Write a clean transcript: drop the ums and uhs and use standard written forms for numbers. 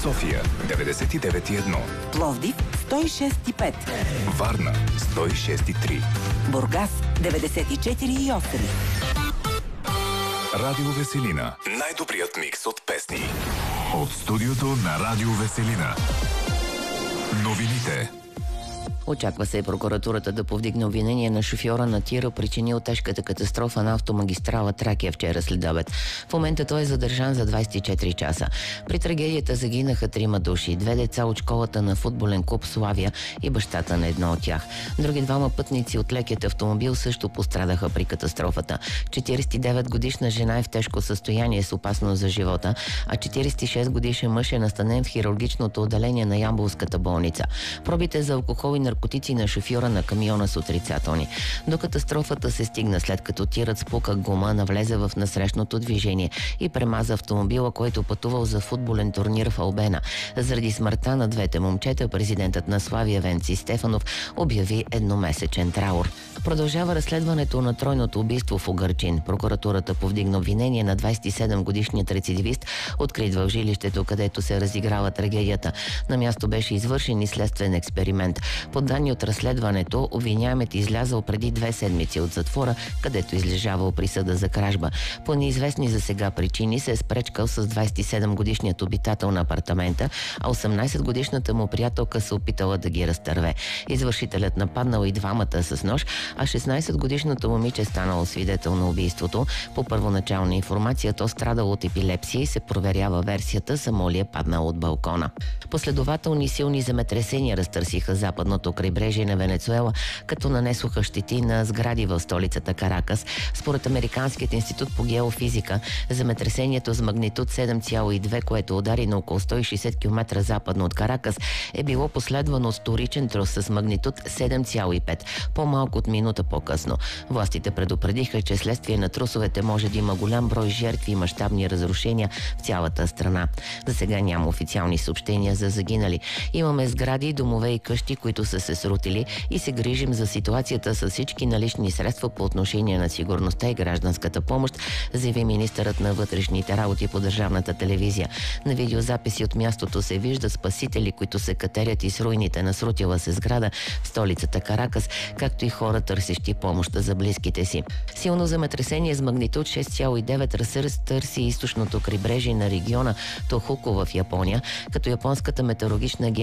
София 99,1, Пловдив 106,5, Варна 106,3, Бургас 94,8. Радио Веселина. Най-добрият микс от песни. От студиото на Радио Веселина. Новините. Очаква се прокуратурата да повдигне обвинение на шофьора на тира, причинил тежката катастрофа на автомагистрала Тракия вчера след обед. В момента той е задържан за 24 часа. При трагедията загинаха 3 души, 2 деца от школата на футболен клуб Славия и бащата на едно от тях. Други 2 пътници от лекият автомобил също пострадаха при катастрофата. 49-годишна жена е в тежко състояние с опасност за живота, а 46-годишен мъж е настанен в хирургичното отделение на Ямболската болница. Пробите за алкохол и наркотици на шофьора на камиона са отрицателни. До катастрофата се стигна след като тирът спука гума, навлезе в насрещното движение и премаза автомобила, който пътувал за футболен турнир в Албена. Заради смъртта на двете момчета, президентът на Славия Венци Стефанов обяви едномесечен траур. Продължава разследването на тройното убийство в Угърчин. Прокуратурата повдигна обвинение на 27-годишният рецидивист, открит в жилището, където се разиграла трагедията. На място беше извършен и следствен експеримент. По данни от разследването, обвиняемият излязъл преди 2 седмици от затвора, където излежавал присъда за кражба. По неизвестни за сега причини се е спречкал с 27-годишният обитател на апартамента, а 18-годишната му приятелка се опитала да ги разтърве. Извършителят нападнал и 2 с нож, а 16-годишното момиче станало свидетел на убийството. По първоначална информация, то страдало от епилепсия и се проверява версията, само ли е паднал от балкона. Последователни силни земетресения разтърсиха западното крайбрежие на Венецуела, като нанесоха щети на сгради в столицата Каракас. Според Американският институт по геофизика, земетресението с магнитуд 7,2, което удари на около 160 км западно от Каракас, е било последвано от вторичен трус с магнитуд 7,5, по-малко от минута по-късно. Властите предупредиха, че следствие на трусовете може да има голям брой жертви и мащабни разрушения в цялата страна. За сега няма официални съобщения за загинали. Имаме сгради, домове и къщи, които са се срутили, и се грижим за ситуацията с всички налични средства по отношение на сигурността и гражданската помощ, заяви министърът на вътрешните работи по държавната телевизия. На видеозаписи от мястото се виждат спасители, които се катерят из руините на срутила се сграда в столицата Каракас, както и хора, търсещи помощ за близките си. Силно земетресение с магнитуд 6,9 разтърси източното крайбрежие на региона Тохоку в Япония, като японската метеорологична агенция